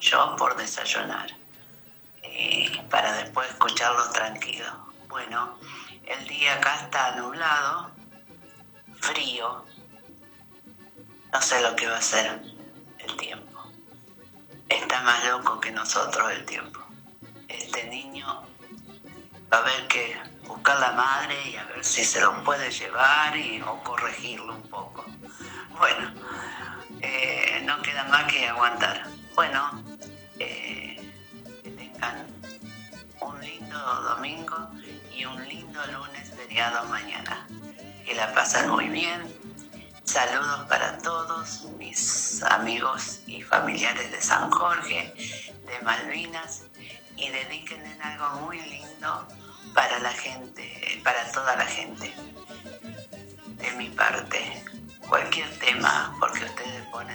yo por desayunar, para después escucharlos tranquilos. Bueno, el día acá está nublado, frío, no sé lo que va a ser el tiempo. Está más loco que nosotros el tiempo. Este niño va a haber que buscar la madre y a ver si se lo puede llevar o corregirlo un poco. Bueno, no queda más que aguantar. Bueno, que tengan un lindo domingo y un lindo lunes feriado mañana. Que la pasen muy bien. Saludos para todos mis amigos y familiares de San Jorge, de Malvinas, y dedíquenle algo muy lindo para la gente, para toda la gente. De mi parte, cualquier tema, porque ustedes ponen